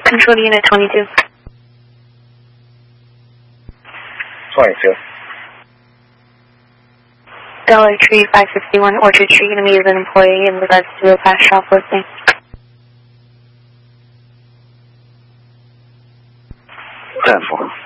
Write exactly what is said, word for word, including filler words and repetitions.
Control to Unit twenty-two. twenty-two. Dollar Tree five sixty-one Orchard Street, going to meet as an employee in regards to a past shoplifting. ten four.